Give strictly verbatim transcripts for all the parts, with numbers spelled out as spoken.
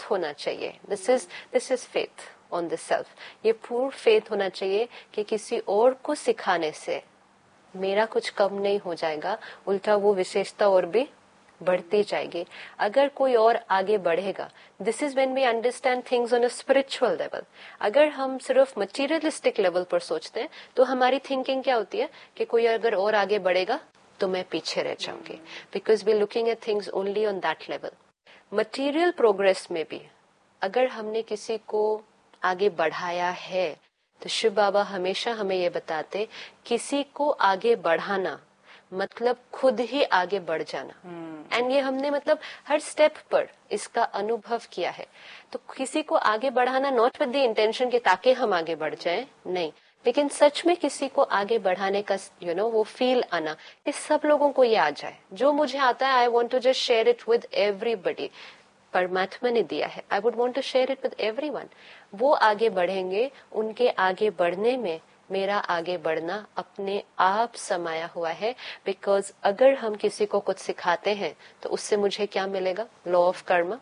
होना चाहिए. This is this is faith on the self. ये पूर्ण फेथ होना चाहिए कि किसी और को सिखाने से मेरा कुछ कम नहीं हो जाएगा, उल्टा वो विशेषता और भी बढ़ती जाएगी. अगर कोई और आगे बढ़ेगा, this is when we understand things on a spiritual level. अगर हम सिर्फ मटेरियलिस्टिक लेवल पर सोचते हैं तो हमारी थिंकिंग क्या होती है कि कोई अगर और आगे बढ़ेगा तो मैं पीछे रह जाऊंगी, because we looking at things only on that level. Material progress में भी अगर हमने किसी को आगे बढ़ाया है तो शिव बाबा हमेशा हमें ये बताते, किसी को आगे बढ़ाना मतलब खुद ही आगे बढ़ जाना. And hmm. ये हमने मतलब हर स्टेप पर इसका अनुभव किया है. तो किसी को आगे बढ़ाना नॉट विद द इंटेंशन कि ताकि हम आगे बढ़ जाएं, नहीं, लेकिन सच में किसी को आगे बढ़ाने का यू you नो know, वो फील आना, इस सब लोगों को ये आ जाए. जो मुझे आता है, I want to just share it with everybody. परमात्मा ने दिया है, I would want to share it with everyone. वो आगे बढ़ेंगे, उनके आगे बढ़ने में मेरा आगे बढ़ना अपने आप समाया हुआ है. बिकॉज अगर हम किसी को कुछ सिखाते हैं तो उससे मुझे क्या मिलेगा? Law of Karma,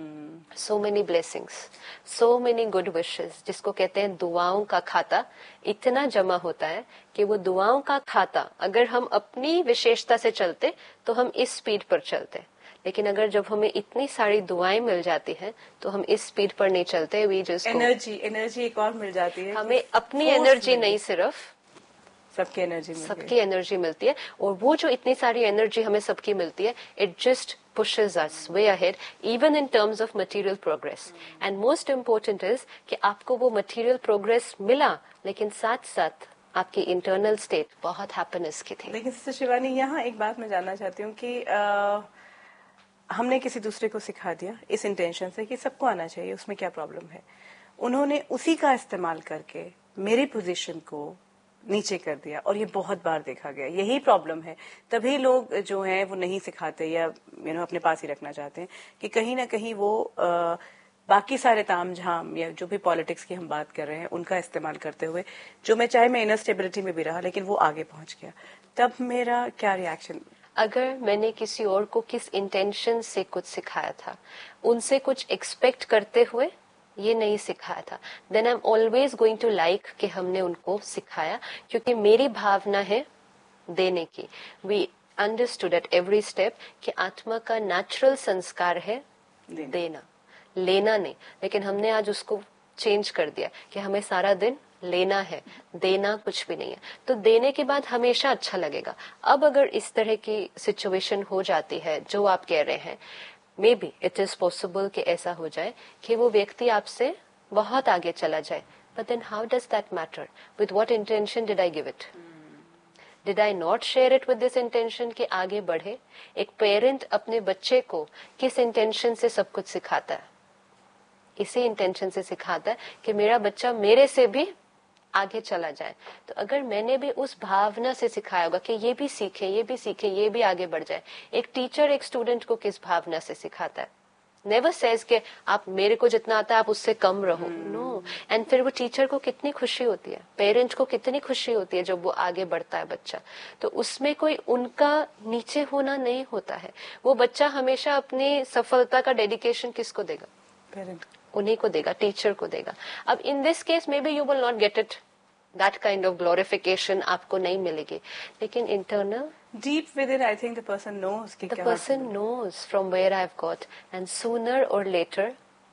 so many blessings, so many good wishes, जिसको कहते हैं दुआओं का खाता. इतना जमा होता है कि वो दुआओं का खाता, अगर हम अपनी विशेषता से चलते तो हम इस स्पीड पर चलते, लेकिन अगर जब हमें इतनी सारी दुआएं मिल जाती हैं तो हम इस स्पीड पर नहीं चलते. वी जस्ट एनर्जी एनर्जी एक और मिल जाती है, हमें अपनी एनर्जी नहीं, सिर्फ सबकी एनर्जी सबकी एनर्जी मिलती है. और वो जो इतनी सारी एनर्जी हमें सबकी मिलती है, it just pushes us way ahead even in terms of material progress. hmm. And most important is कि आपको वो material progress मिला, लेकिन साथ साथ आपकी इंटरनल स्टेट बहुत हैप्पीनेस की थी. लेकिन सिस्टर शिवानी, यहाँ एक बात मैं जानना चाहती हूँ कि आ, हमने किसी दूसरे को सिखा दिया इस इंटेंशन से कि सबको आना चाहिए, उसमें क्या प्रॉब्लम है. उन्होंने उसी का इस्तेमाल करके मेरी पोजीशन को नीचे कर दिया, और ये बहुत बार देखा गया. यही प्रॉब्लम है. तभी लोग जो हैं वो नहीं सिखाते या यू नो अपने पास ही रखना चाहते हैं कि कहीं ना कहीं वो आ, बाकी सारे ताम झाम या जो भी पॉलिटिक्स की हम बात कर रहे हैं उनका इस्तेमाल करते हुए, जो मैं चाहे मैं इनर स्टेबिलिटी में भी रहा लेकिन वो आगे पहुंच गया. तब मेरा क्या रिएक्शन? अगर मैंने किसी और को किस इंटेंशन से कुछ सिखाया था, उनसे कुछ एक्सपेक्ट करते हुए ये नहीं सिखाया था, then I am always going to like कि हमने उनको सिखाया, क्योंकि मेरी भावना है देने की. We understood at every step कि आत्मा का नेचुरल संस्कार है देना, देना लेना नहीं. लेकिन हमने आज उसको चेंज कर दिया कि हमें सारा दिन लेना है, देना कुछ भी नहीं है. तो देने के बाद हमेशा अच्छा लगेगा. अब अगर इस तरह की सिचुएशन हो जाती है जो आप कह रहे हैं, may be it is possible कि ऐसा हो जाए कि वो व्यक्ति आपसे बहुत आगे चला जाए. But then how does that matter? With what intention did I give it? Did I not share it with this intention कि आगे बढ़े? एक पेरेंट अपने बच्चे को किस इंटेंशन से सब कुछ सिखाता है? इसी इंटेंशन से सिखाता है कि मेरा बच्चा मेरे से भी आगे चला जाए. तो अगर मैंने भी उस भावना से सिखाया होगा कि ये भी सीखे, ये भी सीखे, ये भी आगे बढ़ जाए. एक टीचर एक स्टूडेंट को किस भावना से सिखाता है? नेवर सेज कि आप मेरे को जितना आता है आप उससे कम रहो. नो. एंड फिर वो टीचर को कितनी खुशी होती है, पेरेंट को कितनी खुशी होती है जब वो आगे बढ़ता है बच्चा. तो उसमें कोई उनका नीचे होना नहीं होता है. वो बच्चा हमेशा अपनी सफलता का डेडिकेशन किसको देगा? पेरेंट, उन्हीं को देगा, टीचर को देगा. अब in this case may be you will not get it, that kind of glorification आपको नहीं मिलेगी. लेकिन internal deep within, I think the person knows कि the क्या person knows from where I've got, and sooner or later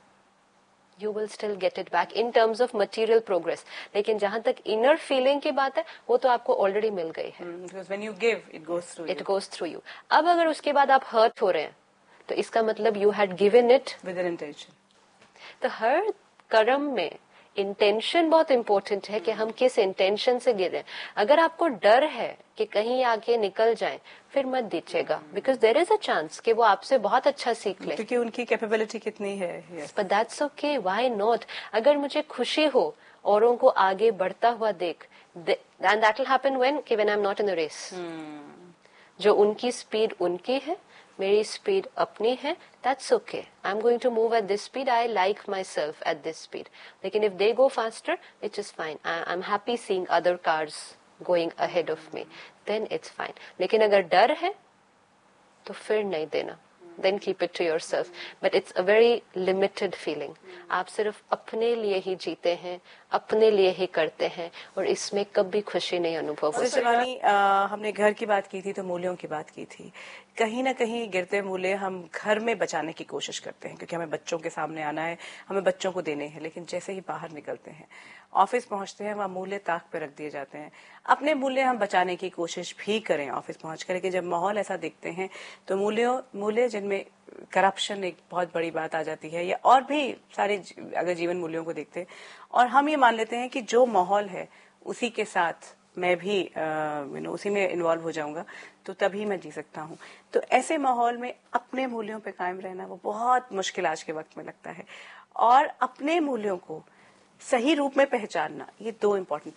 you will still get it back in terms of material progress. लेकिन जहां तक inner feeling की बात है, वो तो आपको already मिल गई है. mm, because when you give it goes through it you. goes through you. अब अगर उसके बाद आप hurt हो रहे हैं तो इसका मतलब you had given it with an intention. तो हर कर्म में इंटेंशन बहुत इंपॉर्टेंट है कि हम किस इंटेंशन से गिरे. अगर आपको डर है कि कहीं आके निकल जाए, फिर मत दीजिएगा, because there is a chance कि वो आपसे बहुत अच्छा सीख ले, क्योंकि उनकी कैपेबिलिटी कितनी है. But that's okay, why not. अगर मुझे खुशी हो औरों को आगे बढ़ता हुआ देख, and that will happen when कि when I am not in the race. जो उनकी स्पीड उनकी है, मेरी स्पीड अपनी है, that's okay. I'm going to move at this speed. I like myself at this speed. लेकिन if they go faster, it is fine. I, I'm happy seeing other cars going ahead of me. Then it's fine. लेकिन अगर डर है तो फिर नहीं देना. Then keep it to yourself, but it's a very limited feeling. आप सिर्फ अपने लिए ही जीते हैं, अपने लिए ही करते हैं, और इसमें कभी खुशी नहीं अनुभव होती. शिवानी, हमने घर की बात की थी तो मूल्यों की बात की थी. कहीं ना कहीं गिरते मूल्य हम घर में बचाने की कोशिश करते हैं क्योंकि हमें बच्चों के सामने आना है, हमें बच्चों को देने हैं, लेकिन जैसे ही बाहर निकलते हैं, ऑफिस पहुंचते हैं, वहाँ मूल्य ताक पे रख दिए जाते हैं. अपने मूल्य हम बचाने की कोशिश भी करें ऑफिस पहुंच कर, लेकिन जब माहौल ऐसा देखते हैं तो मूल्यों मूल्य जिनमें करप्शन एक बहुत बड़ी बात आ जाती है, या और भी सारे अगर जीवन मूल्यों को देखते हैं और हम ये मान लेते हैं कि जो माहौल है उसी के साथ मैं भी यू नो उसी में इन्वॉल्व हो जाऊंगा तो तभी मैं जी सकता हूँ. तो ऐसे माहौल में अपने मूल्यों पे कायम रहना वो बहुत मुश्किल आज के वक्त में लगता है. और अपने मूल्यों को सही रूप में पहचानना, ये दो इम्पोर्टेंट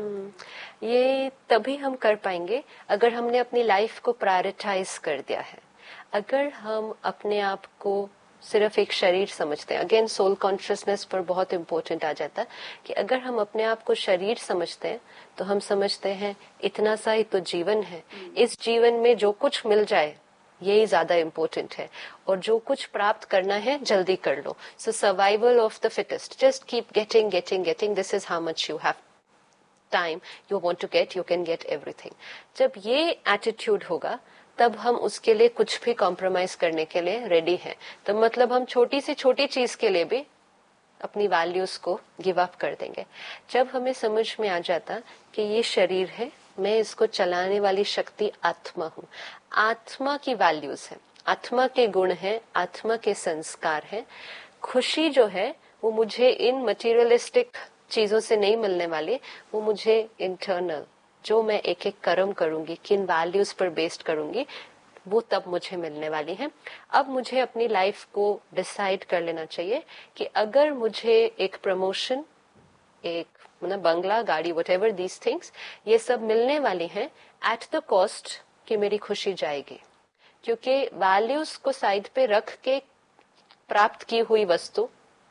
चीजें. ये तभी हम कर पाएंगे अगर हमने अपनी लाइफ को प्रायोरिटाइज कर दिया है. अगर हम अपने आप को सिर्फ एक शरीर समझते हैं, अगेन सोल कॉन्शियसनेस पर बहुत इम्पोर्टेंट आ जाता है कि अगर हम अपने आप को शरीर समझते हैं तो हम समझते हैं इतना सा ही तो जीवन है, इस जीवन में जो कुछ मिल जाए यही ज्यादा इम्पोर्टेंट है, और जो कुछ प्राप्त करना है जल्दी कर लो. सो survival of the fittest, just keep getting getting getting, this is how much you have time you want to get, you can get everything. जब ये एटीट्यूड होगा तब हम उसके लिए कुछ भी कॉम्प्रोमाइज करने के लिए रेडी हैं. तो मतलब हम छोटी से छोटी चीज के लिए भी अपनी वैल्यूज को गिव अप कर देंगे. जब हमें समझ में आ जाता कि ये शरीर है, मैं इसको चलाने वाली शक्ति आत्मा हूँ, आत्मा की वैल्यूज है, आत्मा के गुण है, आत्मा के संस्कार है. खुशी जो है वो मुझे इन मटेरियलिस्टिक चीजों से नहीं मिलने वाली, वो मुझे इंटरनल, जो मैं एक एक कर्म करूंगी, किन वैल्यूज पर बेस्ड करूंगी, वो तब मुझे मिलने वाली है. अब मुझे अपनी लाइफ को डिसाइड कर लेना चाहिए कि अगर मुझे एक प्रमोशन, एक मतलब बंगला, गाड़ी, व्हाटएवर दीज थिंग्स, ये सब मिलने वाली हैं एट द कॉस्ट कि मेरी खुशी जाएगी. क्योंकि वैल्यूज को साइड पे रख के प्राप्त की हुई वस्तु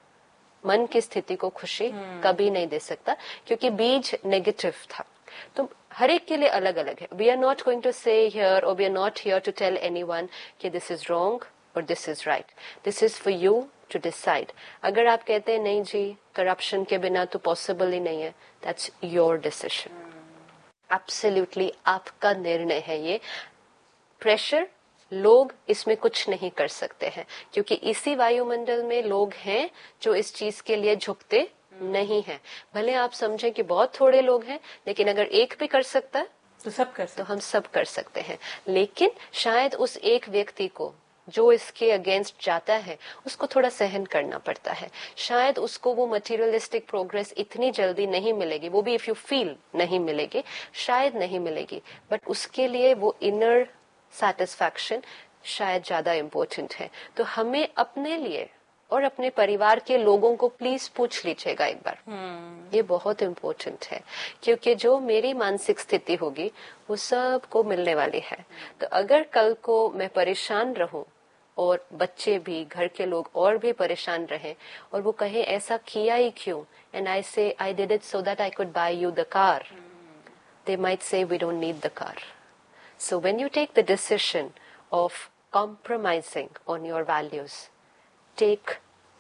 मन की स्थिति को खुशी hmm. कभी नहीं दे सकता, क्योंकि बीज नेगेटिव था. तो हर एक के लिए अलग अलग है. We are not going to से हियर और we are not here to tell anyone कि दिस इज रॉन्ग और this is right. This is for you to decide. अगर आप कहते हैं नहीं जी करप्शन के बिना तो पॉसिबल ही नहीं है, दैट्स योर डिसीजन. एब्सोल्युटली आपका निर्णय है ये. प्रेशर लोग इसमें कुछ नहीं कर सकते हैं, क्योंकि इसी वायुमंडल में लोग हैं जो इस चीज के लिए झुकते नहीं है. भले आप समझें कि बहुत थोड़े लोग हैं, लेकिन अगर एक भी कर सकता है तो सब कर सकते तो हम सब कर सकते हैं. लेकिन शायद उस एक व्यक्ति को जो इसके अगेंस्ट जाता है उसको थोड़ा सहन करना पड़ता है. शायद उसको वो मटेरियलिस्टिक प्रोग्रेस इतनी जल्दी नहीं मिलेगी, वो भी इफ यू फील नहीं मिलेगी, शायद नहीं मिलेगी, बट उसके लिए वो इनर सैटिस्फैक्शन शायद ज्यादा इम्पोर्टेंट है. तो हमें अपने लिए और अपने परिवार के लोगों को प्लीज पूछ लीजिएगा एक बार. hmm. ये बहुत इम्पोर्टेंट है, क्योंकि जो मेरी मानसिक स्थिति होगी वो सबको मिलने वाली है. तो अगर कल को मैं परेशान रहूं और बच्चे भी, घर के लोग और भी परेशान रहें, और वो कहे ऐसा किया ही क्यों, एंड आई से I did it so that I could bye you the car, they might say we don't need the car. So when you take the decision of compromising on your values, take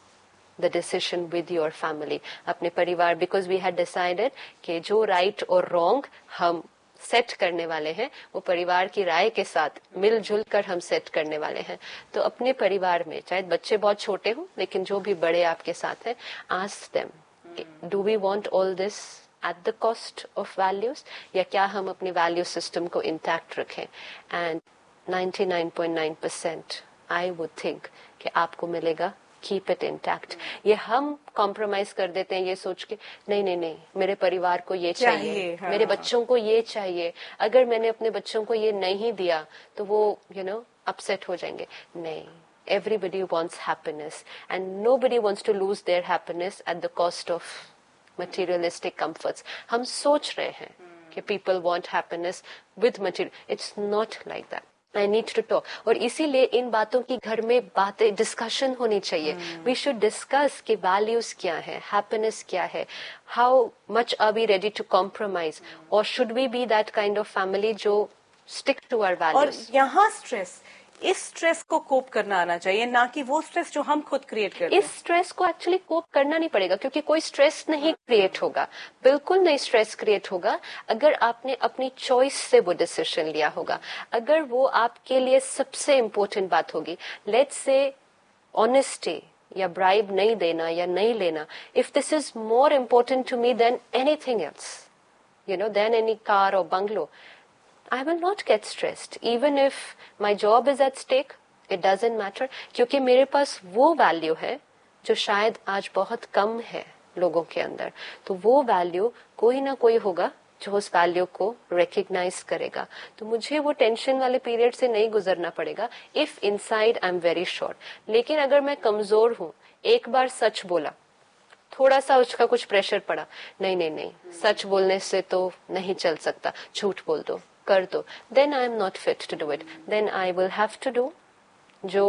the decision with your family, अपने परिवार, because we had decided कि जो right और wrong हम set करने वाले हैं वो परिवार की राय के साथ मिलजुल कर हम सेट करने वाले हैं. तो अपने परिवार में चाहे बच्चे बहुत छोटे हों, लेकिन जो भी बड़े आपके साथ हैं, ask them, do we want all this at the cost of values, या क्या हम अपनी वैल्यू सिस्टम को इंटैक्ट रखें. And ninety-nine point nine percent I would think कि आपको मिलेगा कीप इट इंटैक्ट. ये हम कॉम्प्रोमाइज कर देते हैं ये सोच के नहीं नहीं नहीं मेरे परिवार को ये चाहिए, चाहिए हाँ. मेरे बच्चों को ये चाहिए, अगर मैंने अपने बच्चों को ये नहीं दिया तो वो यू नो अपसेट हो जाएंगे. नहीं, everybody wants happiness and nobody wants to lose their happiness at the cost of materialistic comforts. हम सोच रहे हैं कि people want happiness with material. It's not like that. I need to talk. और इसीलिए इन बातों की घर में बातें डिस्कशन होनी चाहिए. hmm. We should discuss कि values क्या है, happiness क्या है, how much are we ready to compromise, hmm. or should we be that kind of family जो stick to our values. और यहाँ stress इस स्ट्रेस को कोप करना आना चाहिए, ना कि वो स्ट्रेस जो हम खुद क्रिएट करते हैं। इस स्ट्रेस को एक्चुअली कोप करना नहीं पड़ेगा, क्योंकि कोई स्ट्रेस नहीं क्रिएट होगा, बिल्कुल नहीं स्ट्रेस क्रिएट होगा अगर आपने अपनी चॉइस से वो डिसीजन लिया होगा, अगर वो आपके लिए सबसे इम्पोर्टेंट बात होगी। लेट्स से ऑनेस्टी या ब्राइब नहीं देना या नहीं लेना, if this is more important to me than anything else, you know, than any car or bungalow, I will not get stressed. Even if my job is at stake, it doesn't matter, क्योंकि मेरे पास वो value है जो शायद आज बहुत कम है लोगों के अंदर। तो वो वैल्यू कोई ना कोई होगा जो उस वैल्यू को रिकग्नाइज करेगा। तो मुझे वो टेंशन वाले पीरियड से नहीं गुजरना पड़ेगा if inside I am very sure. लेकिन अगर मैं कमजोर हूँ, एक बार सच बोला, थोड़ा सा उसका कुछ प्रेशर पड़ा, नहीं नहीं नहीं सच बोलने से तो नहीं चल सकता, झूठ बोल दो, कर दो, then I am not fit to do it, then I will have to do जो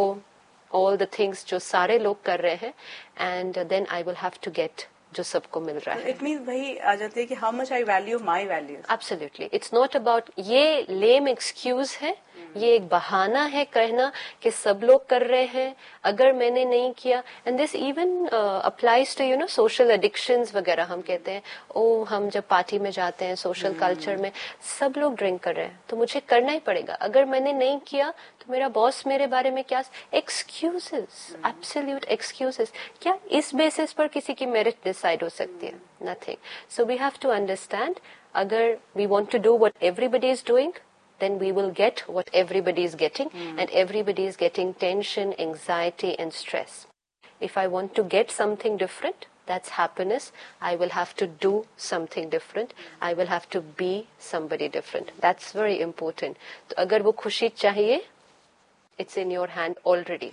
ऑल द थिंग्स जो सारे लोग कर रहे हैं, and then I will have to get जो सबको मिल रहा है। इट मीन्स वही आ जाती है कि how much I value my values. Absolutely, it's not about, ये लेम एक्सक्यूज है, ये एक बहाना है कहना कि सब लोग कर रहे हैं, अगर मैंने नहीं किया। And this even applies to you know social addictions वगैरह। हम कहते हैं ओ हम जब पार्टी में जाते हैं, सोशल कल्चर में सब लोग ड्रिंक कर रहे हैं तो मुझे करना ही पड़ेगा, अगर मैंने नहीं किया तो मेरा बॉस मेरे बारे में क्या। Excuses, absolute excuses. क्या इस बेसिस पर किसी की मेरिट डिसाइड हो सकती है? Nothing. So we have to understand, अगर we want to do what everybody is doing, then we will get what everybody is getting, mm. and everybody is getting tension, anxiety and stress. If I want to get something different, that's happiness, I will have to do something different, I will have to be somebody different. That's very important. तो अगर वो खुशी चाहिए, it's in your hand already,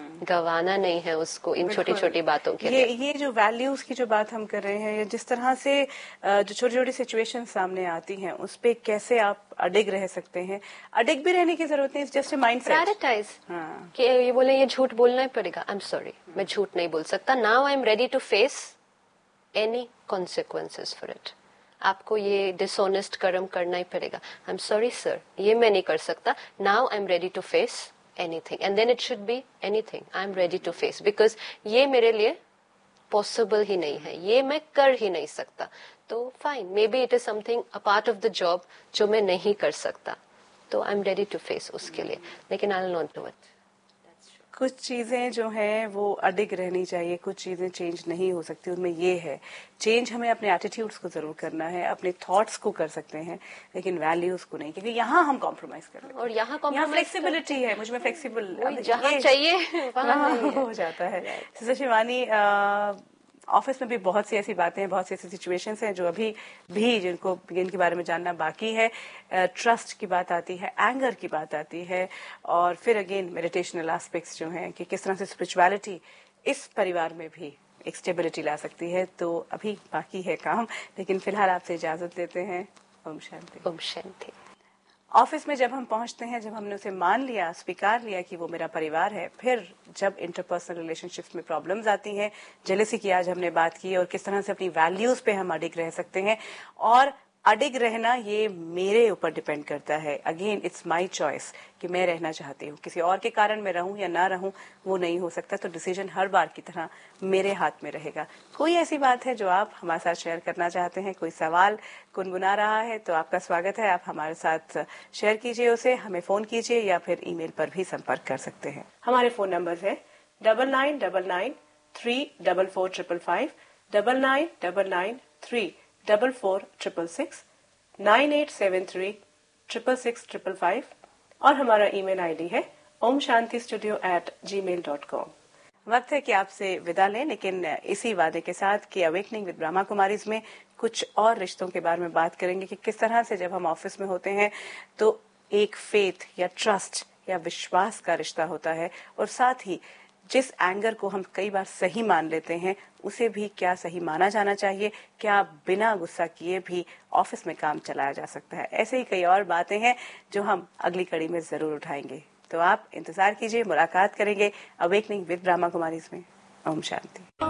गवाना नहीं है उसको इन छोटी छोटी बातों के ये लिए। ये जो वैल्यूज की जो बात हम कर रहे हैं, या जिस तरह से जो छोटी छोटी सिचुएशन सामने आती हैं उस पे कैसे आप अडिग रह सकते हैं। अडिग भी रहने की जरूरत नहीं, जस्ट ए माइंडसेट। प्रायोरिटाइज, कि ये बोले ये झूठ बोलना ही पड़ेगा, आई एम सॉरी मैं झूठ नहीं बोल सकता, now I am ready to face any consequences for it. आपको ये डिसऑनेस्ट कर्म करना ही पड़ेगा, आई एम सॉरी सर ये मैं नहीं कर सकता, now I am ready to face anything, and then it should be anything I'm ready to face, because ये मेरे लिए possible ही नहीं है, ये मैं कर ही नहीं सकता। तो fine, maybe it is something a part of the job जो मैं नहीं कर सकता, तो I'm ready to face उसके लिए, लेकिन I'll not do it। कुछ चीजें जो हैं वो अडिग रहनी चाहिए, कुछ चीजें चेंज नहीं हो सकती। उनमें ये है चेंज हमें अपने एटीट्यूड्स को जरूर करना है, अपने थॉट्स को कर सकते हैं, लेकिन वैल्यूज को नहीं, क्योंकि यहाँ हम कॉम्प्रोमाइज कर लेते हैं। और यहाँ फ्लेक्सिबिलिटी है, मुझ में फ्लेक्सिबल जहाँ चाहिए वहाँ हो जाता है। सिस्टर शिवानी, ऑफिस में भी बहुत सी ऐसी बातें हैं, बहुत सी ऐसी सिचुएशंस हैं जो अभी भी जिनको जिनके बारे में जानना बाकी है। ट्रस्ट की बात आती है, एंगर की बात आती है, और फिर अगेन मेडिटेशनल एस्पेक्ट्स जो हैं कि किस तरह से स्पिरिचुअलिटी इस परिवार में भी एक स्टेबिलिटी ला सकती है। तो अभी बाकी है काम, लेकिन फिलहाल आपसे इजाजत लेते हैं। ओम शांति। ओम शांति। ऑफिस में जब हम पहुंचते हैं, जब हमने उसे मान लिया, स्वीकार लिया कि वो मेरा परिवार है, फिर जब इंटरपर्सनल रिलेशनशिप्स में प्रॉब्लम्स आती हैं, जेलसी की आज हमने बात की, और किस तरह से अपनी वैल्यूज पे हम अडिग रह सकते हैं, और अडिग रहना ये मेरे ऊपर डिपेंड करता है। अगेन इट्स माय चॉइस कि मैं रहना चाहती हूँ, किसी और के कारण मैं रहूं या ना रहूं वो नहीं हो सकता। तो डिसीजन हर बार की तरह मेरे हाथ में रहेगा। कोई ऐसी बात है जो आप हमारे साथ शेयर करना चाहते हैं, कोई सवाल गुनगुना रहा है, तो आपका स्वागत है, आप हमारे साथ शेयर कीजिए उसे, हमें फोन कीजिए या फिर ईमेल पर भी संपर्क कर सकते हैं। हमारे फोन नंबर है double nine double nine three double four triple five, double nine double nine three double four triple six, nine eight seven three triple six triple five, और हमारा ईमेल आईडी है ओम शांति स्टूडियो एट जी mail dot com. वक्त है कि आपसे विदा लें, लेकिन इसी वादे के साथ कि अवेकनिंग विद ब्रह्मा कुमारीज में कुछ और रिश्तों के बारे में बात करेंगे कि किस तरह से जब हम ऑफिस में होते हैं तो एक फेथ या ट्रस्ट या विश्वास का रिश्ता होता है, और साथ ही जिस एंगर को हम कई बार सही मान लेते हैं उसे भी क्या सही माना जाना चाहिए, क्या बिना गुस्सा किए भी ऑफिस में काम चलाया जा सकता है। ऐसे ही कई और बातें हैं जो हम अगली कड़ी में जरूर उठाएंगे। तो आप इंतजार कीजिए, मुलाकात करेंगे अवेकनिंग विद ब्रह्मा कुमारीज में। ओम शांति।